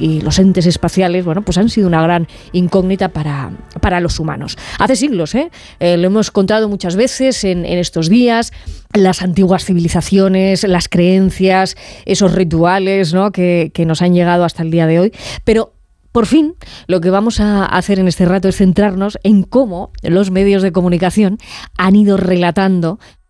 y los entes espaciales, bueno, pues han sido una gran incógnita para los humanos. Hace siglos, lo hemos contado muchas veces en estos días, las antiguas civilizaciones, las creencias, esos rituales, ¿no?, que nos han llegado hasta el día de hoy, pero por fin, lo que vamos a hacer en este rato es centrarnos en cómo los medios de comunicación han ido relatando